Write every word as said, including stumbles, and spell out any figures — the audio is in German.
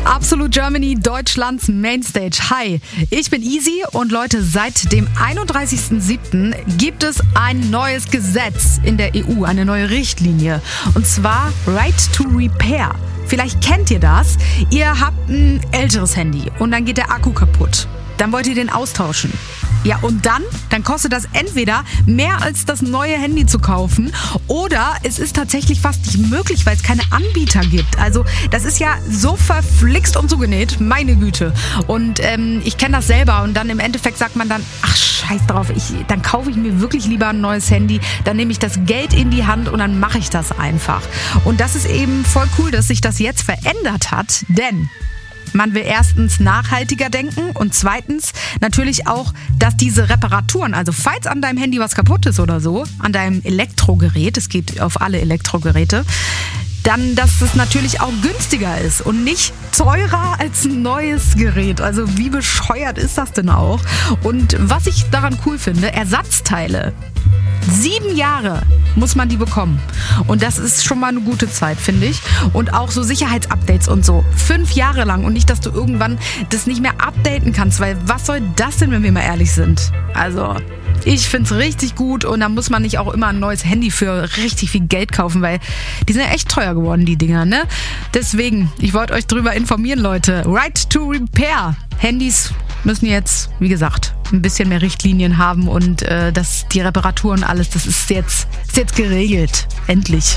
Absolut Germany, Deutschlands Mainstage. Hi, ich bin Easy und Leute, seit dem einunddreißigsten siebten gibt es ein neues Gesetz in der E U, eine neue Richtlinie. Und zwar Right to Repair. Vielleicht kennt ihr das. Ihr habt ein älteres Handy und dann geht der Akku kaputt. Dann wollt ihr den austauschen. Ja, und dann? Dann kostet das entweder mehr als das neue Handy zu kaufen oder es ist tatsächlich fast nicht möglich, weil es keine Anbieter gibt. Also das ist ja so verflixt und zugenäht, meine Güte. Und ähm, ich kenne das selber und dann im Endeffekt sagt man dann, ach scheiß drauf, ich, dann kaufe ich mir wirklich lieber ein neues Handy, dann nehme ich das Geld in die Hand und dann mache ich das einfach. Und das ist eben voll cool, dass sich das jetzt verändert hat, denn man will erstens nachhaltiger denken und zweitens natürlich auch, dass diese Reparaturen, also falls an deinem Handy was kaputt ist oder so, an deinem Elektrogerät, es geht auf alle Elektrogeräte, dann, dass es natürlich auch günstiger ist und nicht teurer als ein neues Gerät. Also wie bescheuert ist das denn auch? Und was ich daran cool finde, Ersatzteile. Sieben Jahre muss man die bekommen. Und das ist schon mal eine gute Zeit, finde ich. Und auch so Sicherheitsupdates und so. Fünf Jahre lang und nicht, dass du irgendwann das nicht mehr updaten kannst. Weil was soll das denn, wenn wir mal ehrlich sind? Also ich finde es richtig gut und da muss man nicht auch immer ein neues Handy für richtig viel Geld kaufen, weil die sind ja echt teuer geworden, die Dinger, ne? Deswegen, ich wollte euch drüber informieren, Leute. Right to Repair. Handys müssen jetzt, wie gesagt, ein bisschen mehr Richtlinien haben und äh, dass die Reparaturen alles, das ist jetzt, ist jetzt geregelt. Endlich.